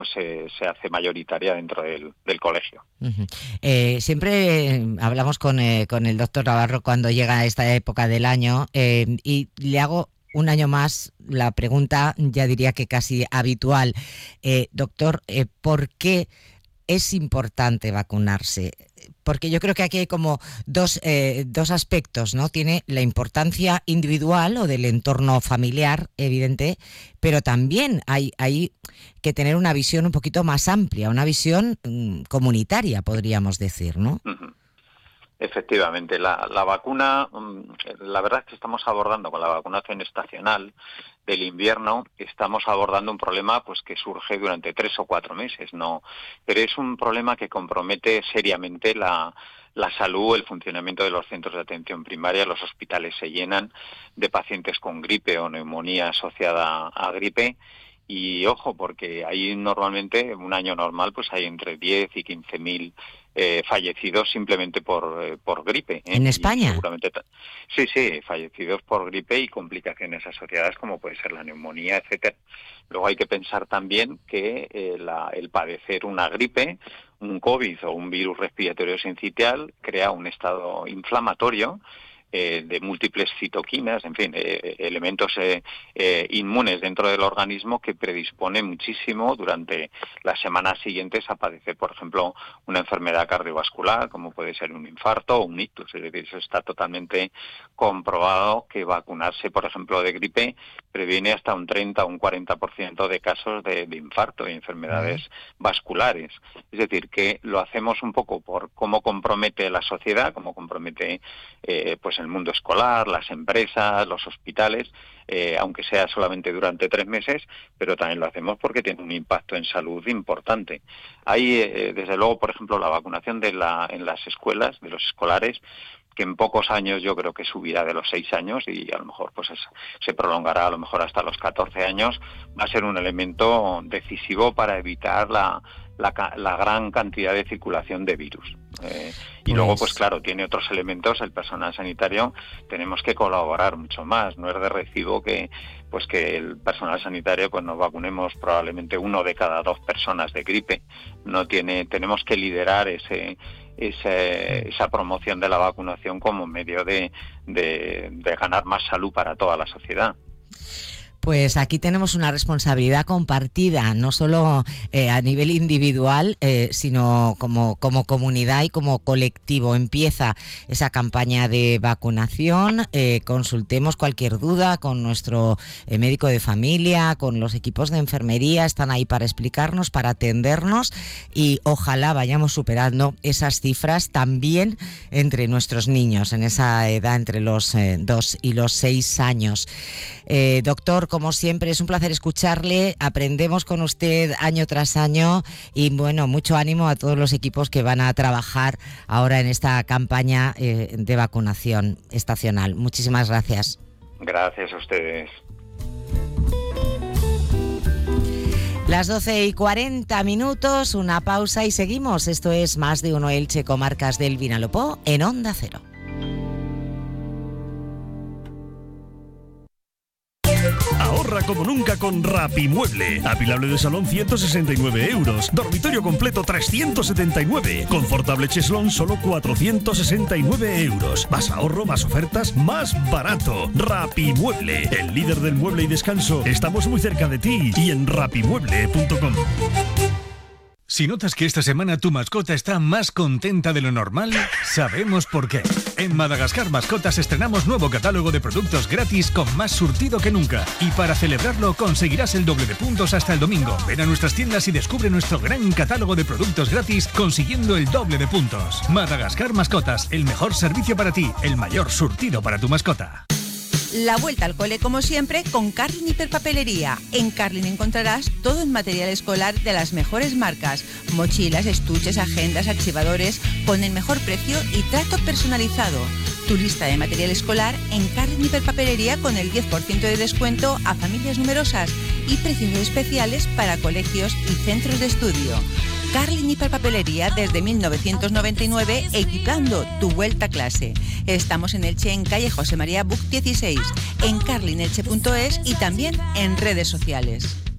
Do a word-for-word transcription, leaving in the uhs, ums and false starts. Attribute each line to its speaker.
Speaker 1: se, se hace mayoritaria dentro del, del colegio.
Speaker 2: Uh-huh. Eh, siempre hablamos con, eh, con el doctor Navarro cuando llega esta época del año eh, y le hago un año más la pregunta, ya diría que casi habitual. Eh, doctor, eh, ¿por qué es importante vacunarse? Porque yo creo que aquí hay como dos, eh, dos aspectos, ¿no? Tiene la importancia individual o del entorno familiar, evidente, pero también hay, hay que tener una visión un poquito más amplia, una visión mm, comunitaria, podríamos decir, ¿no?
Speaker 1: Uh-huh. Efectivamente, la, la vacuna, la verdad es que estamos abordando con la vacunación estacional del invierno, estamos abordando un problema pues que surge durante tres o cuatro meses, no, pero es un problema que compromete seriamente la, la salud, el funcionamiento de los centros de atención primaria. Los hospitales se llenan de pacientes con gripe o neumonía asociada a gripe. Y ojo, porque ahí normalmente, un año normal, pues hay entre diez y quince mil eh, fallecidos simplemente por eh, por gripe. ¿eh?
Speaker 2: ¿En España?
Speaker 1: Seguramente ta- sí, sí, fallecidos por gripe y complicaciones asociadas como puede ser la neumonía, etcétera. Luego hay que pensar también que eh, la, el padecer una gripe, un COVID o un virus respiratorio sincitial crea un estado inflamatorio Eh, de múltiples citoquinas, en fin, eh, elementos eh, eh, inmunes dentro del organismo que predispone muchísimo durante las semanas siguientes a padecer, por ejemplo, una enfermedad cardiovascular, como puede ser un infarto o un ictus. Es decir, eso está totalmente comprobado que vacunarse, por ejemplo, de gripe previene hasta un treinta o un cuarenta por ciento de casos de, de infarto y enfermedades vasculares. Es decir, que lo hacemos un poco por cómo compromete la sociedad, cómo compromete eh, pues el mundo escolar, las empresas, los hospitales, eh, aunque sea solamente durante tres meses, pero también lo hacemos porque tiene un impacto en salud importante. Hay, eh, desde luego, por ejemplo, la vacunación de la, en las escuelas, de los escolares, que en pocos años yo creo que subirá de los seis años y a lo mejor pues es, se prolongará a lo mejor hasta los catorce años, va a ser un elemento decisivo para evitar la, la, la gran cantidad de circulación de virus. Eh, y pues... luego, pues claro, tiene otros elementos, el personal sanitario, tenemos que colaborar mucho más, no es de recibo que pues que el personal sanitario pues nos vacunemos probablemente uno de cada dos personas de gripe. No tiene, tenemos que liderar ese Ese, esa promoción de la vacunación como medio de, de, de ganar más salud para toda la sociedad.
Speaker 2: Pues aquí tenemos una responsabilidad compartida, no solo eh, a nivel individual, eh, sino como, como comunidad y como colectivo. Empieza esa campaña de vacunación, eh, consultemos cualquier duda con nuestro eh, médico de familia, con los equipos de enfermería, están ahí para explicarnos, para atendernos y ojalá vayamos superando esas cifras también entre nuestros niños, en esa edad entre los eh, dos y los seis años. Eh, doctor, como siempre, es un placer escucharle, aprendemos con usted año tras año y bueno, mucho ánimo a todos los equipos que van a trabajar ahora en esta campaña eh, de vacunación estacional. Muchísimas gracias.
Speaker 1: Gracias a ustedes.
Speaker 2: Las doce y cuarenta minutos, una pausa y seguimos. Esto es Más de Uno Elche, comarcas del Vinalopó, en Onda Cero.
Speaker 3: Ahorra como nunca con Rapimueble. Apilable de salón ciento sesenta y nueve euros. Dormitorio completo trescientos setenta y nueve. Confortable cheslón solo cuatrocientos sesenta y nueve euros. Más ahorro, más ofertas, más barato. Rapimueble, el líder del mueble y descanso. Estamos muy cerca de ti y en rapimueble punto com.
Speaker 4: Si notas que esta semana tu mascota está más contenta de lo normal, sabemos por qué. En Madagascar Mascotas estrenamos nuevo catálogo de productos gratis con más surtido que nunca. Y para celebrarlo conseguirás el doble de puntos hasta el domingo. Ven a nuestras tiendas y descubre nuestro gran catálogo de productos gratis consiguiendo el doble de puntos. Madagascar Mascotas, el mejor servicio para ti, el mayor surtido para tu mascota.
Speaker 5: La vuelta al cole, como siempre, con Carlin Hiperpapelería. En Carlin encontrarás todo en material escolar de las mejores marcas. Mochilas, estuches, agendas, archivadores, con el mejor precio y trato personalizado. Tu lista de material escolar en Carlin Hiperpapelería con el diez por ciento de descuento a familias numerosas y precios especiales para colegios y centros de estudio. Carlin Hiperpapelería desde mil novecientos noventa y nueve, equipando tu vuelta a clase. Estamos en Elche, en calle José María Buc dieciséis, en carlin elche punto es y también en redes sociales.